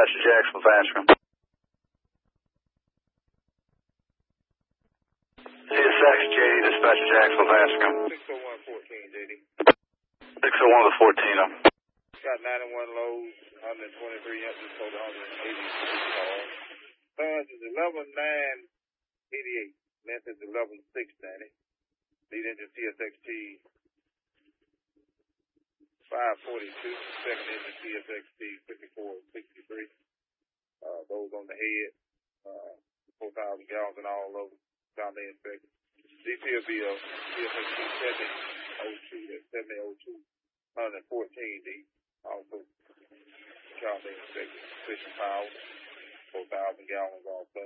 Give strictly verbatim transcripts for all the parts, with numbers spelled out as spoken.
Dispatcher Jacksonville, Vascom. C S X, J D, Dispatcher Jacksonville, Vascom. six oh one fourteen, J D. six oh one to fourteen. Got ninety-one lows, one hundred twenty-three empties, total one hundred eighty-six cars. Tons is eleven nine eighty-eight. Length is eleven six ninety. Lead engine T S X T five forty-two. Second engine T S X T fifty-four sixty-three. Uh, those on the head. Uh, four thousand gallons in all of them. Found the inspector. D T will be a T S X T seventy oh two. That's seventy oh two. one fourteen D. Also, count the inspector. Fishing power. four thousand gallons also.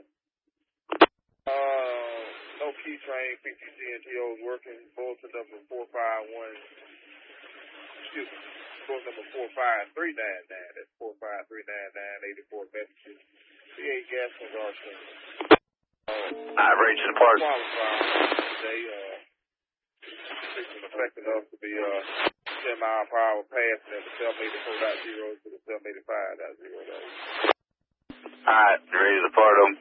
Uh, no key train, P T C N T Os working. Bulletin number four five one, excuse me, bulletin number four five three nine nine. That's four five three nine nine, eighty-four messages. C eight gas was our stream. Uh, I've reached the park. Qualified today, uh, fixing effective enough to be, uh, ten mile per hour passing at the seven eighty-four point zero to the seven eighty-five point zero. Alright, you ready to depart them?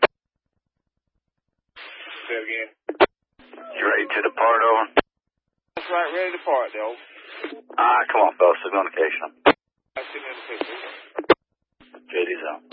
Say it again. You ready to depart over? That's right, ready to depart, though. Alright, come on, fellas, signal indication. I see you in the picture. J D's out.